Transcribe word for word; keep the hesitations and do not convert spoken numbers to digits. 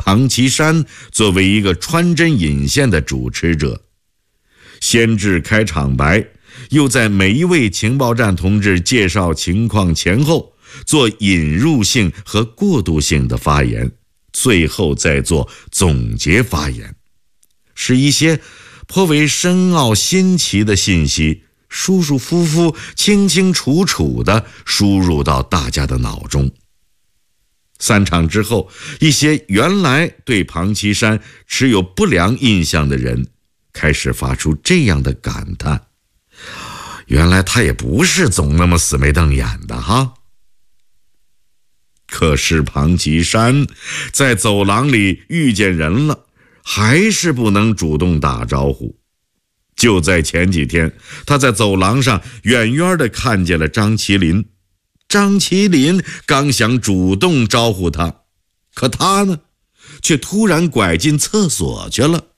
庞其山作为一个穿针引线的主持者，先至开场白，又在每一位情报站同志介绍情况前后做引入性和过渡性的发言，最后再做总结发言，使一些颇为深奥新奇的信息舒舒服服、清清楚楚地输入到大家的脑中。散场之后，一些原来对庞其山持有不良印象的人开始发出这样的感叹：原来他也不是总那么死眉瞪眼的哈。可是庞其山在走廊里遇见人了，还是不能主动打招呼。就在前几天，他在走廊上远远地看见了张麒麟，张麒麟刚想主动招呼他，可他呢，却突然拐进厕所去了。